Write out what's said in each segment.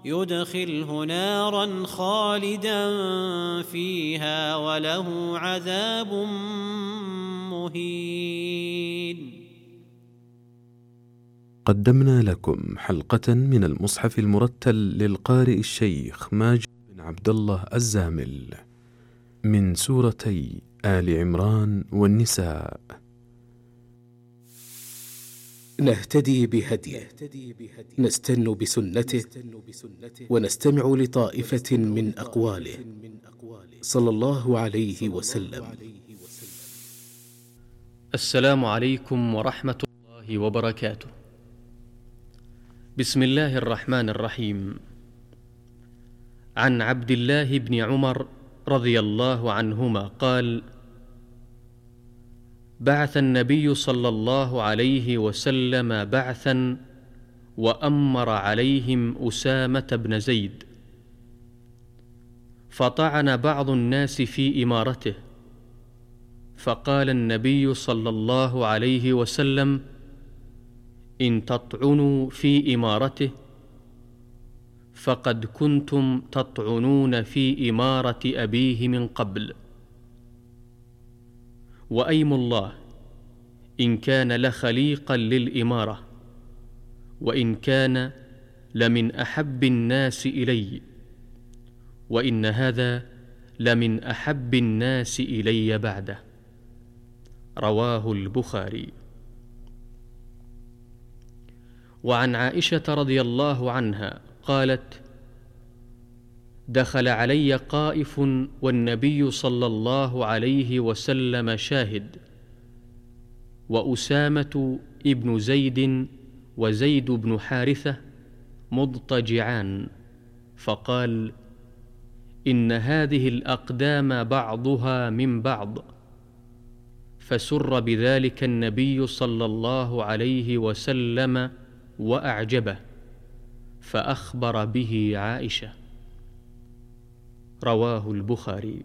يدخله نارا خالدا فيها وله عذاب مهين. قدمنا لكم حلقة من المصحف المرتل للقارئ الشيخ ماجد بن عبد الله الزامل من سورتي آل عمران والنساء. نهتدي بهديه، نستن بسنته، ونستمع لطائفة من أقواله صلى الله عليه وسلم. السلام عليكم ورحمة الله وبركاته. بسم الله الرحمن الرحيم. عن عبد الله بن عمر رضي الله عنهما قال: بعث النبي صلى الله عليه وسلم بعثا وأمر عليهم أسامة بن زيد، فطعن بعض الناس في إمارته، فقال النبي صلى الله عليه وسلم: إن تطعنوا في إمارته فقد كنتم تطعنون في إمارة أبيه من قبل، وأيم الله إن كان لخليقا للإمارة، وإن كان لمن أحب الناس إلي، وإن هذا لمن أحب الناس إلي بعده. رواه البخاري. وعن عائشة رضي الله عنها قالت: دخل علي قائف والنبي صلى الله عليه وسلم شاهد، وأسامة ابن زيد وزيد بن حارثة مضطجعان، فقال: إن هذه الأقدام بعضها من بعض. فسر بذلك النبي صلى الله عليه وسلم وأعجبه، فأخبر به عائشة. رواه البخاري.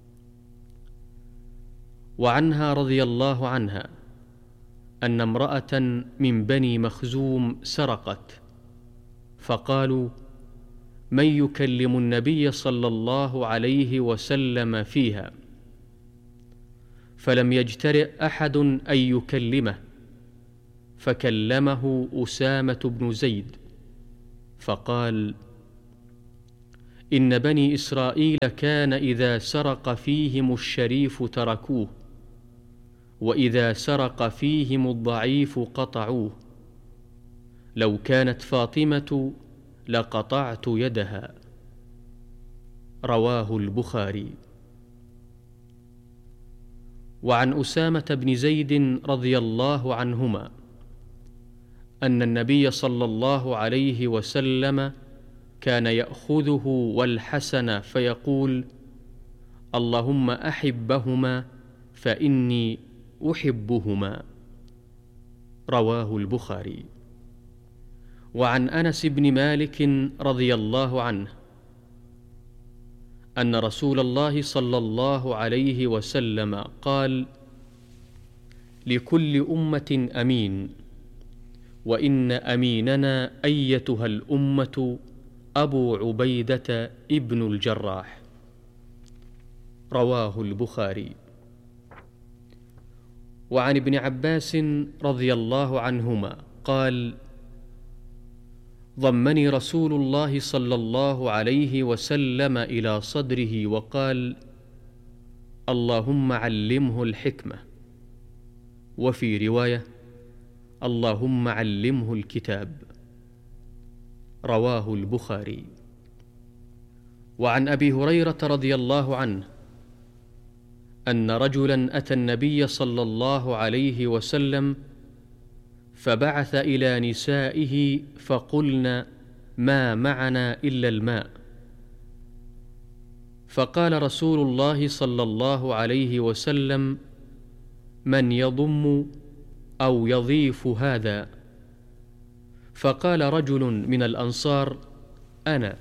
وعنها رضي الله عنها أن امرأة من بني مخزوم سرقت، فقالوا: من يكلم النبي صلى الله عليه وسلم فيها؟ فلم يجترئ أحد أن يكلمه، فكلمه أسامة بن زيد فقال: إن بني إسرائيل كان إذا سرق فيهم الشريف تركوه، وإذا سرق فيهم الضعيف قطعوه. لو كانت فاطمة لقطعت يدها. رواه البخاري. وعن أسامة بن زيد رضي الله عنهما أن النبي صلى الله عليه وسلم كان يأخذه والحسن فيقول: اللهم أحبهما فإني أحبهما. رواه البخاري. وعن أنس بن مالك رضي الله عنه أن رسول الله صلى الله عليه وسلم قال: لكل أمة أمين، وإن أميننا أيتها الأمة أبو عبيدة ابن الجراح. رواه البخاري. وعن ابن عباس رضي الله عنهما قال: ضمني رسول الله صلى الله عليه وسلم إلى صدره وقال: اللهم علمه الحكمة، وفي رواية: اللهم علمه الكتاب. رواه البخاري. وعن أبي هريرة رضي الله عنه أن رجلا أتى النبي صلى الله عليه وسلم فبعث إلى نسائه فقلن: ما معنا إلا الماء. فقال رسول الله صلى الله عليه وسلم: من يضم أو يضيف هذا؟ فقال رجل من الأنصار: أنا.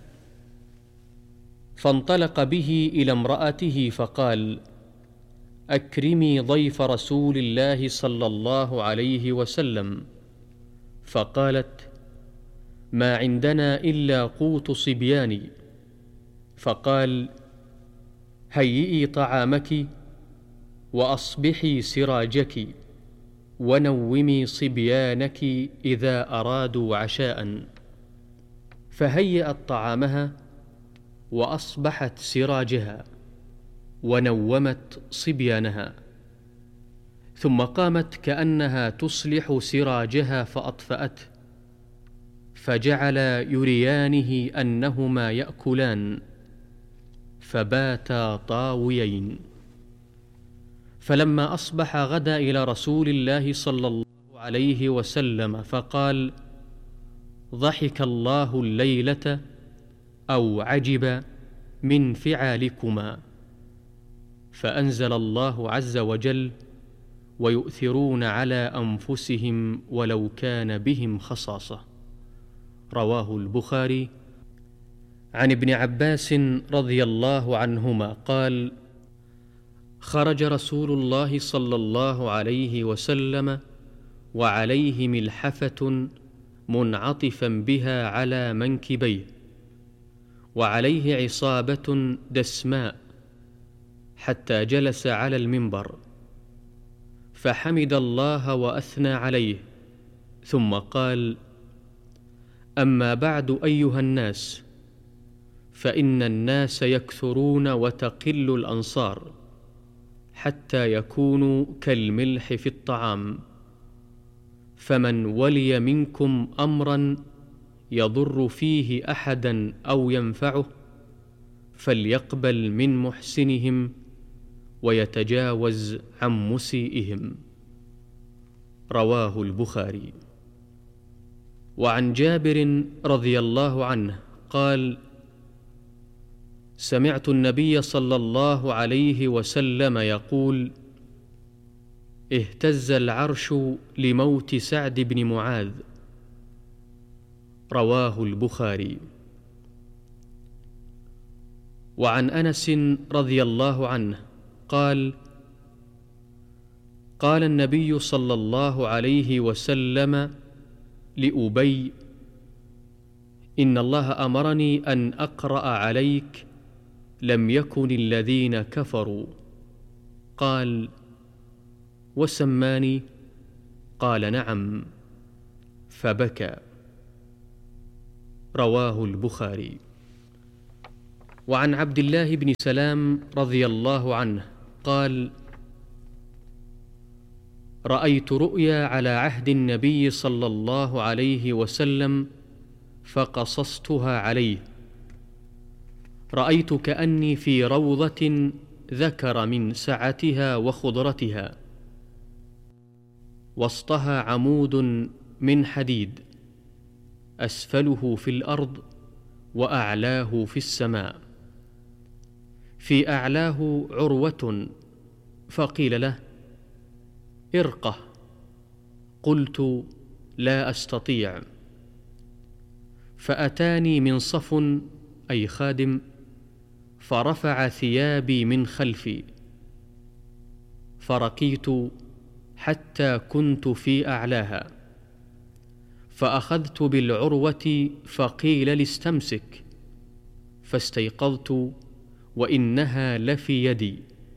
فانطلق به إلى امرأته فقال: أكرمي ضيف رسول الله صلى الله عليه وسلم. فقالت: ما عندنا إلا قوت صبياني. فقال: هيئي طعامك وأصبحي سراجك ونومي صبيانك إذا أرادوا عشاء. فهيأت طعامها وأصبحت سراجها ونومت صبيانها، ثم قامت كأنها تصلح سراجها فأطفأته، فجعل يريانه أنهما يأكلان، فباتا طاويين. فلما أصبح غدا إلى رسول الله صلى الله عليه وسلم فقال: ضحك الله الليلة أو عجب من فعالكما. فأنزل الله عز وجل: ويؤثرون على أنفسهم ولو كان بهم خصاصة. رواه البخاري. عن ابن عباس رضي الله عنهما قال: خرج رسول الله صلى الله عليه وسلم وعليه ملحفة منعطفا بها على منكبيه، وعليه عصابة دسماء، حتى جلس على المنبر فحمد الله وأثنى عليه، ثم قال: أما بعد أيها الناس، فإن الناس يكثرون وتقل الأنصار حتى يكونوا كالملح في الطعام، فمن ولي منكم أمرا يضر فيه أحدا أو ينفعه فليقبل من محسنهم ويتجاوز عن مسيئهم. رواه البخاري. وعن جابر رضي الله عنه قال: سمعت النبي صلى الله عليه وسلم يقول: اهتز العرش لموت سعد بن معاذ. رواه البخاري. وعن أنس رضي الله عنه قال: قال النبي صلى الله عليه وسلم لأبي: إن الله أمرني أن أقرأ عليك لم يكن الذين كفروا. قال: وسماني؟ قال: نعم. فبكى. رواه البخاري. وعن عبد الله بن سلام رضي الله عنه قال: رأيت رؤيا على عهد النبي صلى الله عليه وسلم فقصصتها عليه. رأيت كأني في روضة ذكر من سعتها وخضرتها، وسطها عمود من حديد، أسفله في الأرض وأعلاه في السماء. في أعلاه عروة، فقيل له: ارقه. قلت: لا أستطيع. فأتاني منصف أي خادم، فرفع ثيابي من خلفي، فرقيت حتى كنت في أعلاها، فأخذت بالعروة فقيل لي: استمسك. فاستيقظت وإنها لفي يدي،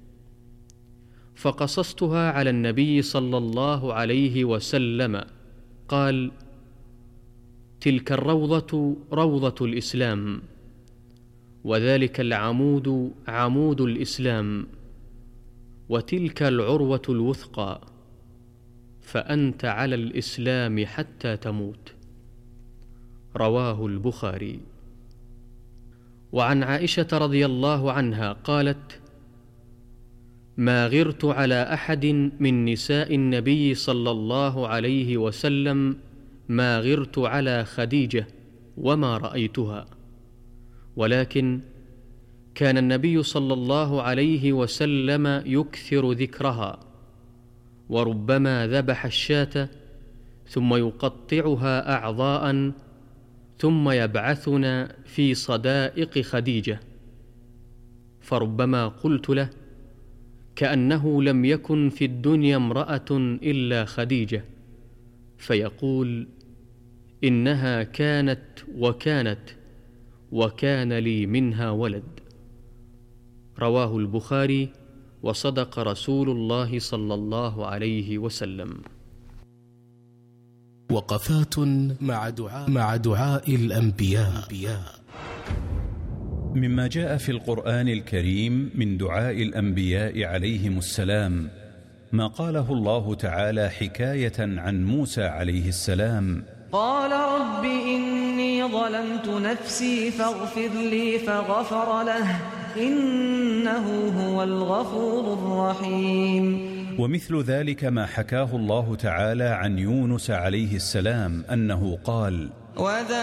فقصصتها على النبي صلى الله عليه وسلم. قال: تلك الروضة روضة الإسلام، وذلك العمود عمود الإسلام، وتلك العروة الوثقى، فأنت على الإسلام حتى تموت. رواه البخاري. وعن عائشة رضي الله عنها قالت: ما غرت على أحد من نساء النبي صلى الله عليه وسلم ما غرت على خديجة وما رأيتها، ولكن كان النبي صلى الله عليه وسلم يكثر ذكرها، وربما ذبح الشاة ثم يقطعها أعضاء ثم يبعثنا في صدائق خديجة، فربما قلت له: كأنه لم يكن في الدنيا امرأة إلا خديجة، فيقول: إنها كانت وكان لي منها ولد. رواه البخاري. وصدق رسول الله صلى الله عليه وسلم. وقفات مع دعاء الأنبياء. مما جاء في القرآن الكريم من دعاء الأنبياء عليهم السلام ما قاله الله تعالى حكاية عن موسى عليه السلام: قال رب إني ظلمت نفسي فاغفر لي فغفر له إنه هو الغفور الرحيم. ومثل ذلك ما حكاه الله تعالى عن يونس عليه السلام أنه قال: